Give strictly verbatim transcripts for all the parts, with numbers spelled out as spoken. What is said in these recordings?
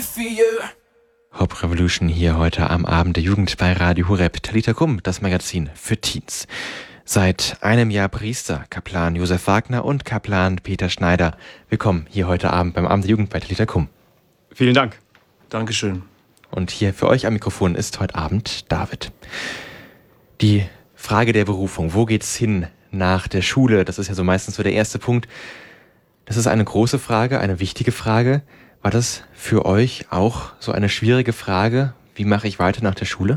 live for you. Hope Revolution hier heute am Abend der Jugend bei Radio Horeb. Talita Kum, das Magazin für Teens. Seit einem Jahr Priester, Kaplan Josef Wagner und Kaplan Peter Schneider. Willkommen hier heute Abend beim Abend der Jugend bei Talita Kum. Vielen Dank. Dankeschön. Und hier für euch am Mikrofon ist heute Abend David. Die Frage der Berufung, wo geht's hin nach der Schule? Das ist ja so meistens so der erste Punkt. Das ist eine große Frage, eine wichtige Frage. War das für euch auch so eine schwierige Frage? Wie mache ich weiter nach der Schule?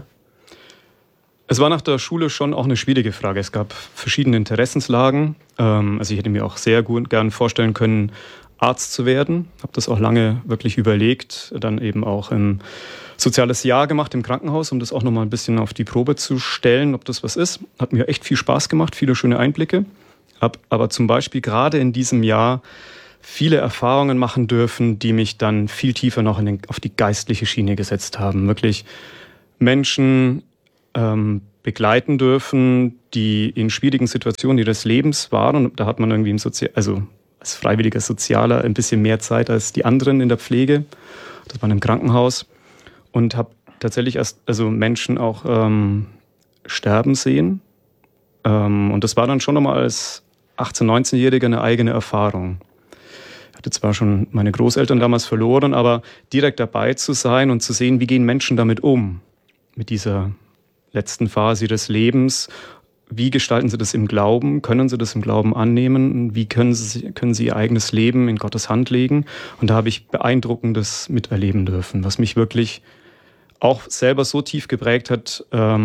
Es war nach der Schule schon auch eine schwierige Frage. Es gab verschiedene Interessenslagen. Also ich hätte mir auch sehr gut gern vorstellen können, Arzt zu werden. Habe das auch lange wirklich überlegt. Dann eben auch ein soziales Jahr gemacht im Krankenhaus, um das auch nochmal ein bisschen auf die Probe zu stellen, ob das was ist. Hat mir echt viel Spaß gemacht, viele schöne Einblicke. Habe aber zum Beispiel gerade in diesem Jahr viele Erfahrungen machen dürfen, die mich dann viel tiefer noch in den, auf die geistliche Schiene gesetzt haben. Wirklich Menschen ähm, begleiten dürfen, die in schwierigen Situationen ihres Lebens waren. Und da hat man irgendwie im Sozi- also als freiwilliger Sozialer ein bisschen mehr Zeit als die anderen in der Pflege. Das war im Krankenhaus. Und habe tatsächlich erst also Menschen auch ähm, sterben sehen. Ähm, und das war dann schon nochmal als achtzehn-, neunzehnjähriger eine eigene Erfahrung. Ich hatte zwar schon meine Großeltern damals verloren, aber direkt dabei zu sein und zu sehen, wie gehen Menschen damit um, mit dieser letzten Phase ihres Lebens. Wie gestalten sie das im Glauben? Können sie das im Glauben annehmen? Wie können sie, können sie ihr eigenes Leben in Gottes Hand legen? Und da habe ich Beeindruckendes miterleben dürfen, was mich wirklich auch selber so tief geprägt hat,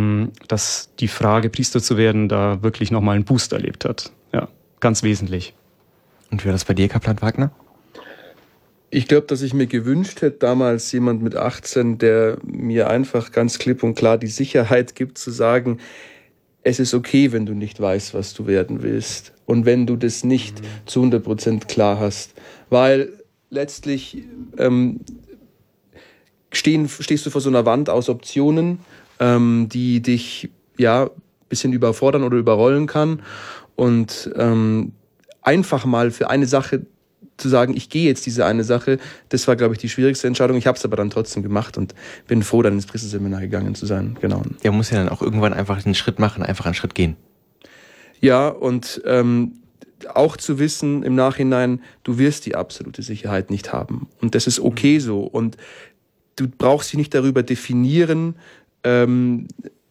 dass die Frage, Priester zu werden, da wirklich nochmal einen Boost erlebt hat. Ja, ganz wesentlich. Und wie war das bei dir, Kaplan Wagner? Ich glaube, dass ich mir gewünscht hätte, damals jemand mit achtzehn, der mir einfach ganz klipp und klar die Sicherheit gibt, zu sagen, es ist okay, wenn du nicht weißt, was du werden willst. Und wenn du das nicht mhm. zu hundert Prozent klar hast. Weil letztlich ähm, stehen, stehst du vor so einer Wand aus Optionen, ähm, die dich ja ein bisschen überfordern oder überrollen kann. Und ähm, einfach mal für eine Sache zu sagen, ich gehe jetzt diese eine Sache, das war, glaube ich, die schwierigste Entscheidung. Ich habe es aber dann trotzdem gemacht und bin froh, dann ins Priesterseminar gegangen zu sein. Genau. Ja, man muss ja dann auch irgendwann einfach einen Schritt machen, einfach einen Schritt gehen. Ja, und ähm, auch zu wissen im Nachhinein, du wirst die absolute Sicherheit nicht haben. Und das ist okay so. Und du brauchst dich nicht darüber definieren, ähm,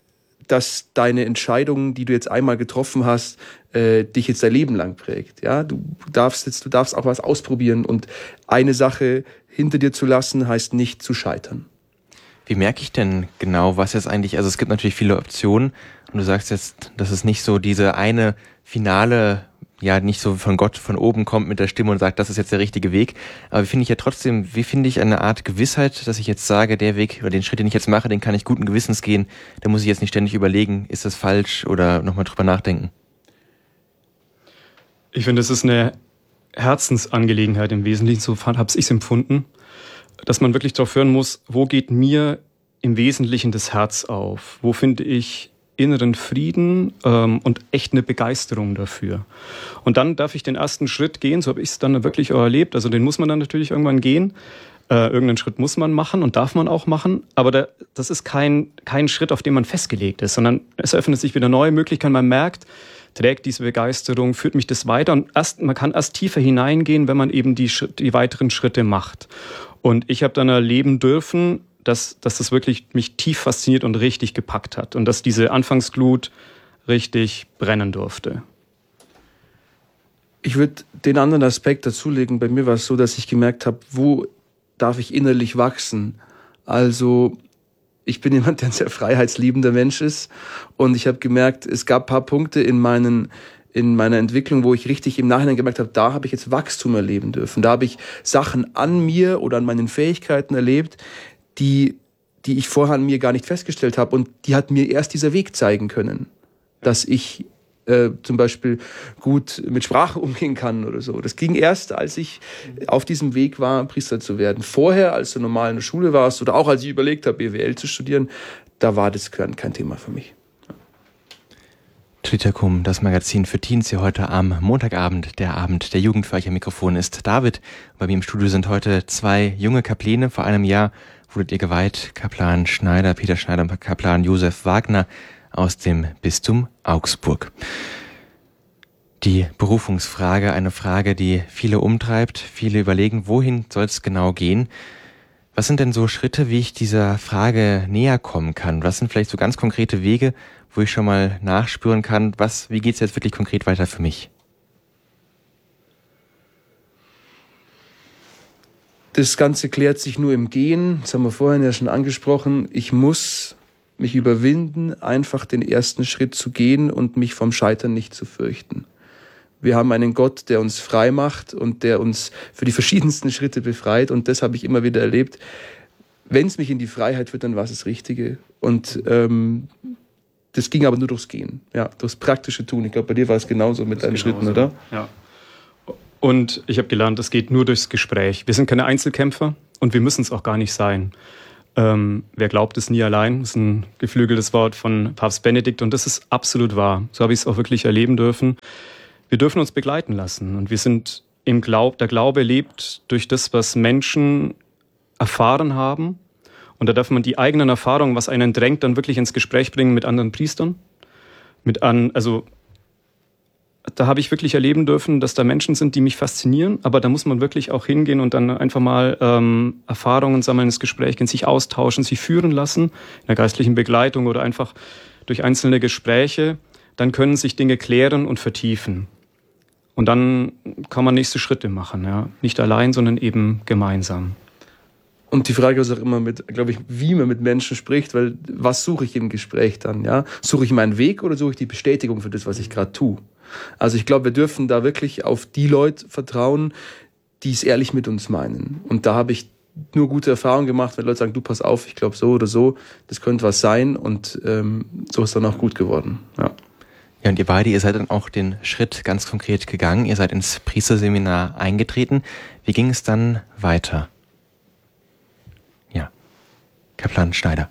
dass deine Entscheidung, die du jetzt einmal getroffen hast, äh, dich jetzt dein Leben lang prägt. Ja, du darfst jetzt, du darfst auch was ausprobieren und eine Sache hinter dir zu lassen, heißt nicht zu scheitern. Wie merke ich denn genau, was jetzt eigentlich, also es gibt natürlich viele Optionen und du sagst jetzt, dass es nicht so diese eine finale, ja nicht so von Gott von oben kommt mit der Stimme und sagt, das ist jetzt der richtige Weg. Aber wie finde ich ja trotzdem, wie finde ich eine Art Gewissheit, dass ich jetzt sage, der Weg oder den Schritt, den ich jetzt mache, den kann ich guten Gewissens gehen. Da muss ich jetzt nicht ständig überlegen, ist das falsch oder nochmal drüber nachdenken. Ich finde, es ist eine Herzensangelegenheit im Wesentlichen, so habe ich es empfunden, dass man wirklich darauf hören muss, wo geht mir im Wesentlichen das Herz auf? Wo finde ich inneren Frieden ähm, und echt eine Begeisterung dafür. Und dann darf ich den ersten Schritt gehen, so habe ich es dann wirklich auch erlebt. Also den muss man dann natürlich irgendwann gehen. Äh, irgendeinen Schritt muss man machen und darf man auch machen. Aber da, das ist kein, kein Schritt, auf den man festgelegt ist, sondern es öffnet sich wieder neue Möglichkeiten. Man merkt, trägt diese Begeisterung, führt mich das weiter. Und erst, man kann erst tiefer hineingehen, wenn man eben die, die weiteren Schritte macht. Und ich habe dann erleben dürfen, dass, dass das wirklich mich tief fasziniert und richtig gepackt hat. Und dass diese Anfangsglut richtig brennen durfte. Ich würde den anderen Aspekt dazulegen. Bei mir war es so, dass ich gemerkt habe, wo darf ich innerlich wachsen? Also ich bin jemand, der ein sehr freiheitsliebender Mensch ist. Und ich habe gemerkt, es gab ein paar Punkte in meinen in meiner Entwicklung, wo ich richtig im Nachhinein gemerkt habe, da habe ich jetzt Wachstum erleben dürfen. Da habe ich Sachen an mir oder an meinen Fähigkeiten erlebt, die, die ich vorher an mir gar nicht festgestellt habe. Und die hat mir erst dieser Weg zeigen können, dass ich äh, zum Beispiel gut mit Sprache umgehen kann oder so. Das ging erst, als ich auf diesem Weg war, Priester zu werden. Vorher, als du normal in der Schule warst oder auch als ich überlegt habe, B W L zu studieren, da war das kein Thema für mich. Tritacum, das Magazin für Teens, hier heute am Montagabend, der Abend der Jugend. Für euch am Mikrofon ist David. Bei mir im Studio sind heute zwei junge Kapläne. Vor einem Jahr wurdet ihr geweiht, Kaplan Schneider, Peter Schneider und Kaplan Josef Wagner aus dem Bistum Augsburg. Die Berufungsfrage, eine Frage, die viele umtreibt. Viele überlegen, wohin soll es genau gehen? Was sind denn so Schritte, wie ich dieser Frage näher kommen kann? Was sind vielleicht so ganz konkrete Wege, wo ich schon mal nachspüren kann, was, wie geht es jetzt wirklich konkret weiter für mich? Das Ganze klärt sich nur im Gehen. Das haben wir vorhin ja schon angesprochen. Ich muss mich überwinden, einfach den ersten Schritt zu gehen und mich vom Scheitern nicht zu fürchten. Wir haben einen Gott, der uns frei macht und der uns für die verschiedensten Schritte befreit. Und das habe ich immer wieder erlebt. Wenn es mich in die Freiheit führt, dann war es das Richtige. Und ähm, das ging aber nur durchs Gehen, ja, durchs praktische Tun. Ich glaube, bei dir war es genauso mit deinen Schritten, oder? Ja. Und ich habe gelernt, es geht nur durchs Gespräch. Wir sind keine Einzelkämpfer und wir müssen es auch gar nicht sein. Ähm, wer glaubt, ist nie allein. Das ist ein geflügeltes Wort von Papst Benedikt und das ist absolut wahr. So habe ich es auch wirklich erleben dürfen. Wir dürfen uns begleiten lassen und wir sind im Glaub, der Glaube lebt durch das, was Menschen erfahren haben. Und da darf man die eigenen Erfahrungen, was einen drängt, dann wirklich ins Gespräch bringen mit anderen Priestern. Mit an, also da habe ich wirklich erleben dürfen, dass da Menschen sind, die mich faszinieren. Aber da muss man wirklich auch hingehen und dann einfach mal ähm, Erfahrungen sammeln, ins Gespräch gehen, sich austauschen, sich führen lassen in der geistlichen Begleitung oder einfach durch einzelne Gespräche. Dann können sich Dinge klären und vertiefen. Und dann kann man nächste Schritte machen, ja, nicht allein, sondern eben gemeinsam. Und die Frage ist auch immer, mit, glaube ich, wie man mit Menschen spricht, weil was suche ich im Gespräch dann? Ja? Suche ich meinen Weg oder suche ich die Bestätigung für das, was ich gerade tue? Also ich glaube, wir dürfen da wirklich auf die Leute vertrauen, die es ehrlich mit uns meinen. Und da habe ich nur gute Erfahrungen gemacht, wenn Leute sagen, du pass auf, ich glaube so oder so, das könnte was sein und ähm, so ist dann auch gut geworden. Ja. Ja, und ihr beide, ihr seid dann auch den Schritt ganz konkret gegangen. Ihr seid ins Priesterseminar eingetreten. Wie ging es dann weiter? Ja, Kaplan Schneider.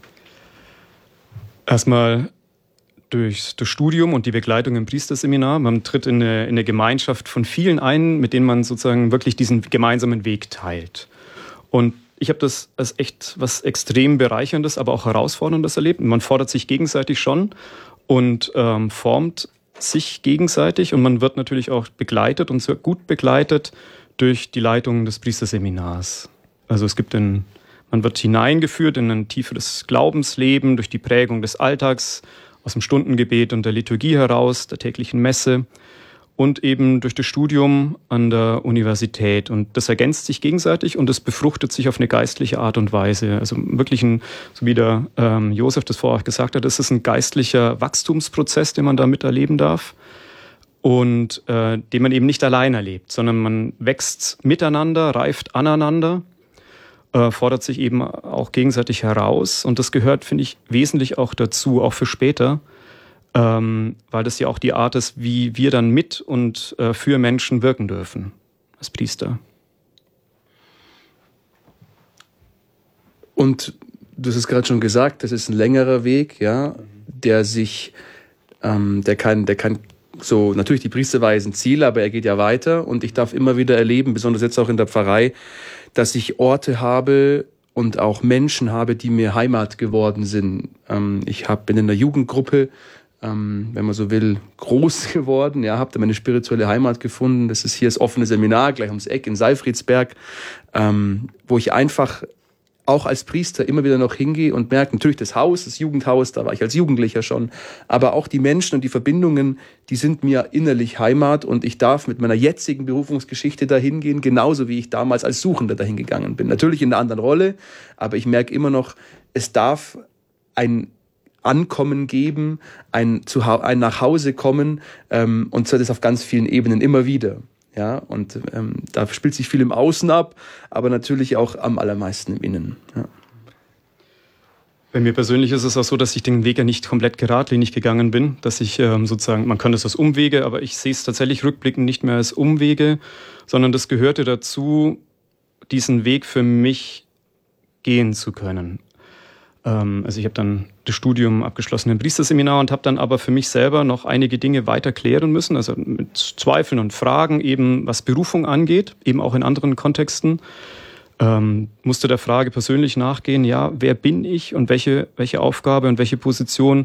Erstmal durch das Studium und die Begleitung im Priesterseminar. Man tritt in eine, in eine Gemeinschaft von vielen ein, mit denen man sozusagen wirklich diesen gemeinsamen Weg teilt. Und ich habe das als echt was extrem Bereicherndes, aber auch Herausforderndes erlebt. Man fordert sich gegenseitig schon und ähm, formt sich gegenseitig und man wird natürlich auch begleitet und sehr gut begleitet durch die Leitung des Priesterseminars. Also es gibt ein, man wird hineingeführt in ein tieferes Glaubensleben durch die Prägung des Alltags, aus dem Stundengebet und der Liturgie heraus, der täglichen Messe und eben durch das Studium an der Universität. Und das ergänzt sich gegenseitig und es befruchtet sich auf eine geistliche Art und Weise. Also wirklich ein, so wie der ähm, Josef das vorher gesagt hat, es ist ein geistlicher Wachstumsprozess, den man da miterleben darf und äh, den man eben nicht allein erlebt, sondern man wächst miteinander, reift aneinander, äh, fordert sich eben auch gegenseitig heraus. Und das gehört, finde ich, wesentlich auch dazu, auch für später, Ähm, weil das ja auch die Art ist, wie wir dann mit und äh, für Menschen wirken dürfen als Priester. Und du hast es gerade schon gesagt, das ist ein längerer Weg, ja, der sich, ähm, der kann, der kann so, natürlich die Priesterweihe ist ein Ziel, aber er geht ja weiter und ich darf immer wieder erleben, besonders jetzt auch in der Pfarrei, dass ich Orte habe und auch Menschen habe, die mir Heimat geworden sind. Ähm, ich hab, bin in einer Jugendgruppe, Ähm, wenn man so will, groß geworden, ja, habe da meine spirituelle Heimat gefunden. Das ist hier das offene Seminar, gleich ums Eck in Seifriedsberg, ähm, wo ich einfach auch als Priester immer wieder noch hingehe und merke, natürlich das Haus, das Jugendhaus, da war ich als Jugendlicher schon, aber auch die Menschen und die Verbindungen, die sind mir innerlich Heimat und ich darf mit meiner jetzigen Berufungsgeschichte dahin gehen, genauso wie ich damals als Suchender dahin gegangen bin. Natürlich in einer anderen Rolle, aber ich merke immer noch, es darf ein Ankommen geben, ein, zu, ein nach Hause kommen ähm, und zwar das auf ganz vielen Ebenen immer wieder. Ja, und ähm, da spielt sich viel im Außen ab, aber natürlich auch am allermeisten im Innen. Ja. Bei mir persönlich ist es auch so, dass ich den Weg ja nicht komplett geradlinig gegangen bin, dass ich ähm, sozusagen, man kann das als Umwege, aber ich sehe es tatsächlich rückblickend nicht mehr als Umwege, sondern das gehörte dazu, diesen Weg für mich gehen zu können. Ähm, also ich habe dann das Studium abgeschlossen im Priesterseminar und habe dann aber für mich selber noch einige Dinge weiter klären müssen, also mit Zweifeln und Fragen eben, was Berufung angeht, eben auch in anderen Kontexten. Ähm, musste der Frage persönlich nachgehen, ja, wer bin ich und welche, welche Aufgabe und welche Position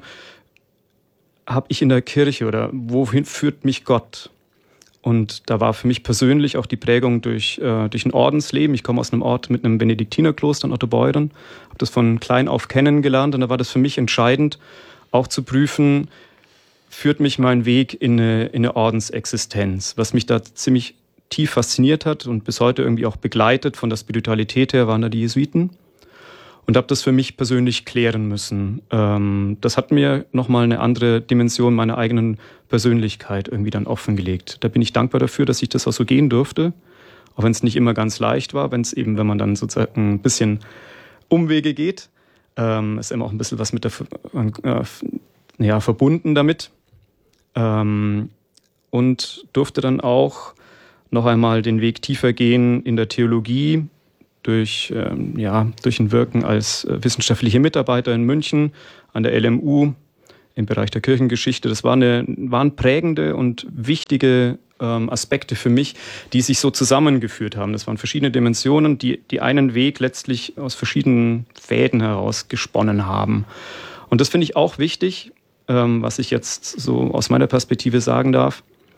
habe ich in der Kirche oder wohin führt mich Gott? Und da war für mich persönlich auch die Prägung durch, äh, durch ein Ordensleben. Ich komme aus einem Ort mit einem Benediktinerkloster in Ottobeuren, habe das von klein auf kennengelernt und da war das für mich entscheidend, auch zu prüfen, führt mich mein Weg in eine, in eine Ordensexistenz, was mich da ziemlich tief fasziniert hat und bis heute irgendwie auch begleitet. Von der Spiritualität her waren da die Jesuiten. Und habe das für mich persönlich klären müssen. Ähm, das hat mir nochmal eine andere Dimension meiner eigenen Persönlichkeit irgendwie dann offengelegt. Da bin ich dankbar dafür, dass ich das auch so gehen durfte. Auch wenn es nicht immer ganz leicht war, wenn es eben, wenn man dann sozusagen ein bisschen Umwege geht, ähm, ist immer auch ein bisschen was mit der, äh, ja, verbunden damit. Ähm, und durfte dann auch noch einmal den Weg tiefer gehen in der Theologie, durch, ähm, ja, durch ein Wirken als äh, wissenschaftliche Mitarbeiter in München an der L M U im Bereich der Kirchengeschichte. Das war eine, waren prägende und wichtige ähm, Aspekte für mich, die sich so zusammengeführt haben. Das waren verschiedene Dimensionen, die, die einen Weg letztlich aus verschiedenen Fäden heraus gesponnen haben. Und das finde ich auch wichtig, ähm, was ich jetzt so aus meiner Perspektive sagen darf.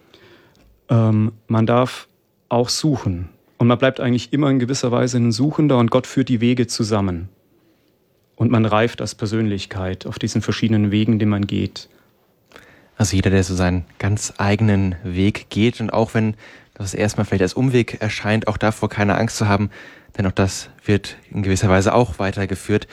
Ähm, man darf auch suchen. Und man bleibt eigentlich immer in gewisser Weise ein Suchender und Gott führt die Wege zusammen. Und man reift als Persönlichkeit auf diesen verschiedenen Wegen, den man geht. Also jeder, der so seinen ganz eigenen Weg geht und auch wenn das erstmal vielleicht als Umweg erscheint, auch davor keine Angst zu haben, denn auch das wird in gewisser Weise auch weitergeführt.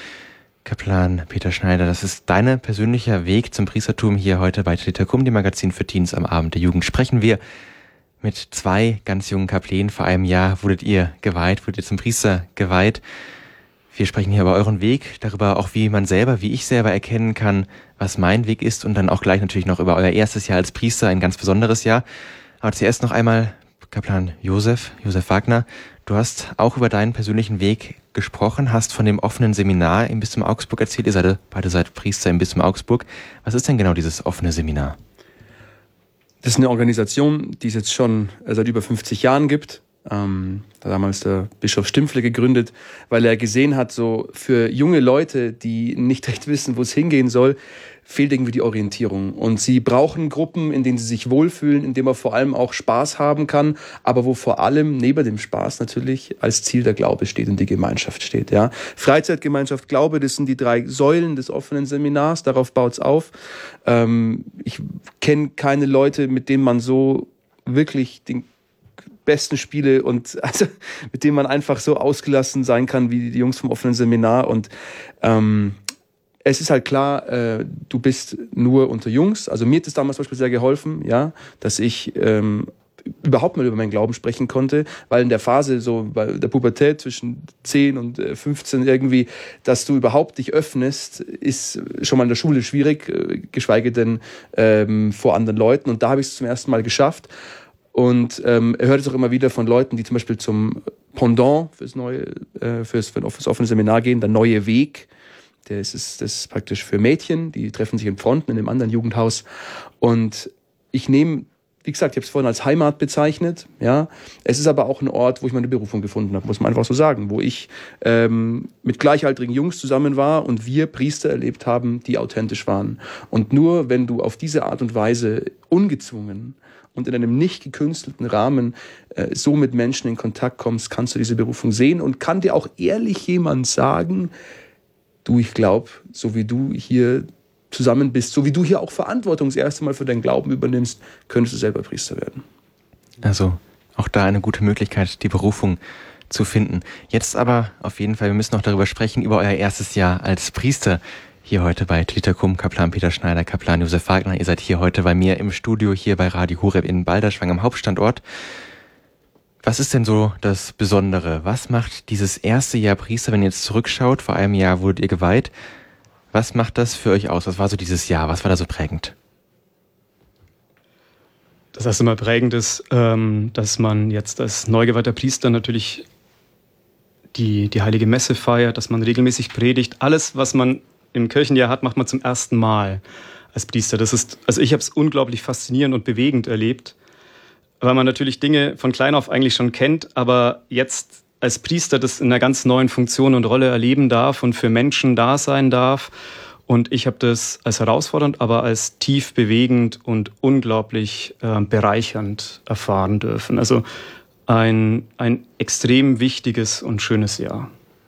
Kaplan Peter Schneider, das ist dein persönlicher Weg zum Priestertum hier heute bei Talita Kum, dem Magazin für Teens am Abend der Jugend. Sprechen wir mit zwei ganz jungen Kaplänen. Vor einem Jahr wurdet ihr geweiht, wurdet ihr zum Priester geweiht. Wir sprechen hier über euren Weg, darüber auch, wie man selber, wie ich selber erkennen kann, was mein Weg ist und dann auch gleich natürlich noch über euer erstes Jahr als Priester, ein ganz besonderes Jahr. Aber zuerst noch einmal Kaplan Josef, Josef Wagner. Du hast auch über deinen persönlichen Weg gesprochen, hast von dem offenen Seminar im Bistum Augsburg erzählt. Ihr seid beide seid Priester im Bistum Augsburg. Was ist denn genau dieses offene Seminar? Das ist eine Organisation, die es jetzt schon seit über fünfzig Jahren gibt. Ähm, da hat damals der Bischof Stimpfle gegründet, weil er gesehen hat, so für junge Leute, die nicht recht wissen, wo es hingehen soll, fehlt irgendwie die Orientierung. Und sie brauchen Gruppen, in denen sie sich wohlfühlen, in denen man vor allem auch Spaß haben kann, aber wo vor allem neben dem Spaß natürlich als Ziel der Glaube steht und die Gemeinschaft steht. Ja. Freizeitgemeinschaft, Glaube, das sind die drei Säulen des offenen Seminars, darauf baut's auf. Ähm, ich kenne keine Leute, mit denen man so wirklich den besten Spiele und also mit denen man einfach so ausgelassen sein kann wie die Jungs vom offenen Seminar. Und ähm, es ist halt klar, äh, du bist nur unter Jungs. Also mir hat es damals zum Beispiel sehr geholfen, ja, dass ich ähm, überhaupt mal über meinen Glauben sprechen konnte, weil in der Phase so bei der Pubertät zwischen zehn und fünfzehn irgendwie, dass du überhaupt dich öffnest, ist schon mal in der Schule schwierig, geschweige denn ähm, vor anderen Leuten. Und da habe ich es zum ersten Mal geschafft. Und ähm, er hört es auch immer wieder von Leuten, die zum Beispiel zum Pendant fürs neue, äh, fürs, fürs offene Seminar gehen, der neue Weg. Der ist, ist, das ist praktisch für Mädchen, die treffen sich in Fronten in einem anderen Jugendhaus. Und ich nehme, wie gesagt, ich habe es vorhin als Heimat bezeichnet. Ja, es ist aber auch ein Ort, wo ich meine Berufung gefunden habe, muss man einfach so sagen, wo ich ähm, mit gleichaltrigen Jungs zusammen war und wir Priester erlebt haben, die authentisch waren. Und nur wenn du auf diese Art und Weise ungezwungen und in einem nicht gekünstelten Rahmen äh, so mit Menschen in Kontakt kommst, kannst du diese Berufung sehen und kann dir auch ehrlich jemand sagen, du, ich glaube, so wie du hier zusammen bist, so wie du hier auch Verantwortung das erste Mal für deinen Glauben übernimmst, könntest du selber Priester werden. Also auch da eine gute Möglichkeit, die Berufung zu finden. Jetzt aber auf jeden Fall, wir müssen noch darüber sprechen, über euer erstes Jahr als Priester. Hier heute bei Talita Kum, Kaplan Peter Schneider, Kaplan Josef Wagner. Ihr seid hier heute bei mir im Studio, hier bei Radio Horeb in Balderschwang am Hauptstandort. Was ist denn so das Besondere? Was macht dieses erste Jahr Priester, wenn ihr jetzt zurückschaut, vor einem Jahr wurdet ihr geweiht, was macht das für euch aus? Was war so dieses Jahr? Was war da so prägend? Das erste Mal prägend ist, ähm, dass man jetzt als neu geweihter Priester natürlich die, die Heilige Messe feiert, dass man regelmäßig predigt. Alles, was man im Kirchenjahr hat, macht man zum ersten Mal als Priester. Das ist, also ich habe es unglaublich faszinierend und bewegend erlebt, weil man natürlich Dinge von klein auf eigentlich schon kennt, aber jetzt als Priester das in einer ganz neuen Funktion und Rolle erleben darf und für Menschen da sein darf. Und ich habe das als herausfordernd, aber als tief bewegend und unglaublich äh, bereichernd erfahren dürfen. Also ein, ein extrem wichtiges und schönes Jahr.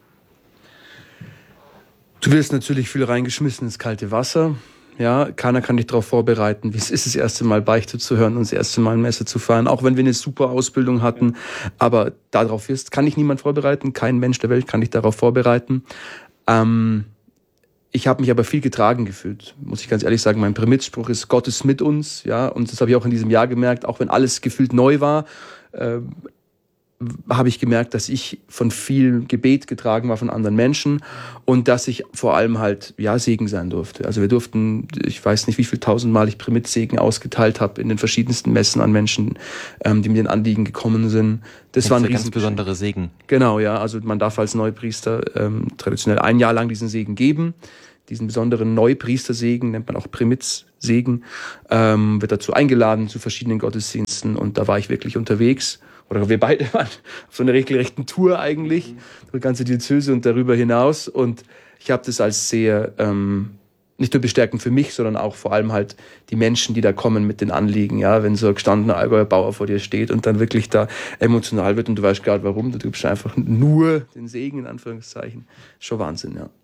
Du wirst natürlich viel reingeschmissen ins kalte Wasser. Ja, keiner kann dich darauf vorbereiten, wie es ist, das erste Mal Beichte zu hören und das erste Mal Messe zu feiern, auch wenn wir eine super Ausbildung hatten. Aber darauf wirst, kann dich niemand vorbereiten, kein Mensch der Welt kann dich darauf vorbereiten. Ähm, ich habe mich aber viel getragen gefühlt, muss ich ganz ehrlich sagen. Mein Prämizspruch ist, Gott ist mit uns. Ja, und das habe ich auch in diesem Jahr gemerkt, auch wenn alles gefühlt neu war, äh, habe ich gemerkt, dass ich von viel Gebet getragen war von anderen Menschen und dass ich vor allem halt, ja, Segen sein durfte. Also wir durften, ich weiß nicht, wie viel tausendmal ich Prämizsegen ausgeteilt habe in den verschiedensten Messen an Menschen, ähm, die mit den Anliegen gekommen sind. Das, das war ein ganz besonderer Segen. Genau, ja. Also man darf als Neupriester ähm, traditionell ein Jahr lang diesen Segen geben. Diesen besonderen Neupriestersegen nennt man auch Prämizsegen, ähm, wird dazu eingeladen zu verschiedenen Gottesdiensten und da war ich wirklich unterwegs. Oder wir beide waren auf so einer regelrechten Tour eigentlich, mhm. die ganze Diözese und darüber hinaus. Und ich habe das als sehr, ähm, nicht nur bestärkend für mich, sondern auch vor allem halt die Menschen, die da kommen mit den Anliegen. Ja, wenn so ein gestandener Allgäuer Bauer vor dir steht und dann wirklich da emotional wird und du weißt gerade warum, du gibst einfach nur den Segen, in Anführungszeichen. Schon Wahnsinn, ja.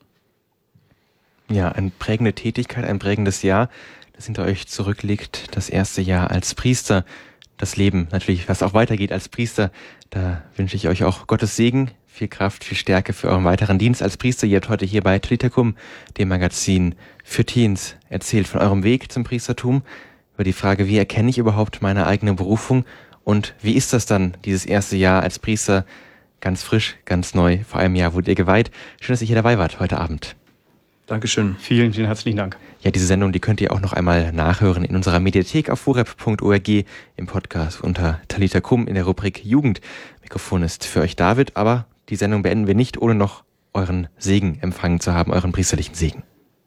Ja, eine prägende Tätigkeit, ein prägendes Jahr, das hinter euch zurückliegt, das erste Jahr als Priester. Das Leben natürlich, was auch weitergeht als Priester, da wünsche ich euch auch Gottes Segen, viel Kraft, viel Stärke für euren weiteren Dienst als Priester. Ihr habt heute hier bei Talitha Cum, dem Magazin für Teens, erzählt von eurem Weg zum Priestertum, über die Frage, wie erkenne ich überhaupt meine eigene Berufung und wie ist das dann, dieses erste Jahr als Priester, ganz frisch, ganz neu, vor einem Jahr wurdet ihr geweiht. Schön, dass ihr hier dabei wart heute Abend. Dankeschön. Vielen, vielen herzlichen Dank. Ja, diese Sendung, die könnt ihr auch noch einmal nachhören in unserer Mediathek auf horeb punkt org im Podcast unter Talitha Cum in der Rubrik Jugend. Mikrofon ist für euch David, aber die Sendung beenden wir nicht, ohne noch euren Segen empfangen zu haben, euren priesterlichen Segen.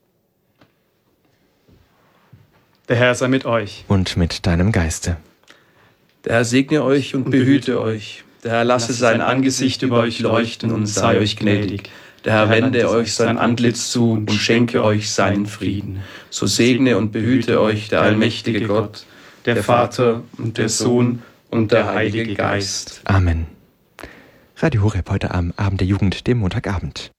Der Herr sei mit euch. Und mit deinem Geiste. Der Herr segne euch und behüte euch. Der Herr lasse sein Angesicht über euch leuchten und sei euch gnädig. Der Herr wende euch sein Antlitz zu und schenke euch seinen Frieden. So segne und behüte euch der allmächtige Gott, der Vater und der Sohn und der Heilige Geist. Amen. Radio Horeb heute am Abend der Jugend, dem Montagabend.